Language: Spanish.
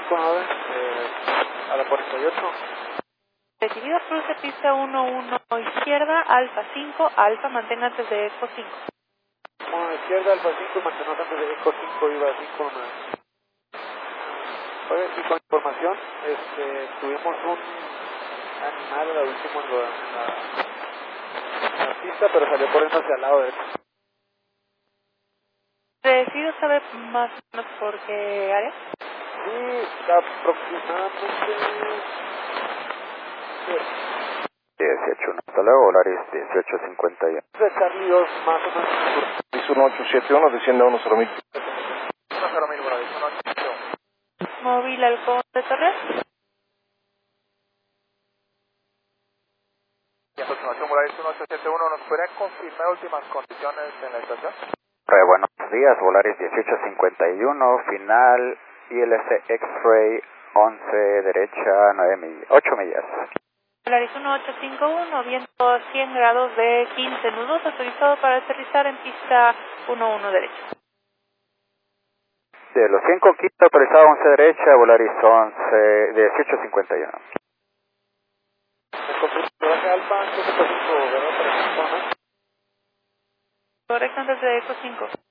59, a la 48. Recibido, cruce pista 11 izquierda, Alfa 5, Alfa, mantenga antes de Eco 5. Bueno, izquierda, Alfa 5, mantenemos antes de Eco 5, iba 5 9. Oye, y con información, tuvimos un animal al último en la pista, pero salió corriendo hacia el lado derecho. Decido saber más o menos por qué área. Sí, aproximadamente... 18, hasta luego, Volaris 1851. De Charlie 2, más o menos. 1871, desciende a 10.000. 10.000, Volaris, 1871. Móvil Halcón de Torres. Y aproximación Volaris 1871, ¿nos podría confirmar últimas condiciones en la estación? Buenos días, Volaris 1851, final ILS X-Ray 11 derecha 8 millas. Volaris 1851, viento 100 grados de 15 nudos, autorizado para aterrizar en pista 11 derecha. De los 100 con quinta, autorizado 11 derecha, Volaris 1851. Me confirmo, Volaris Alfa, 5, ¿verdad? Para Correcto, antes de Eco 5.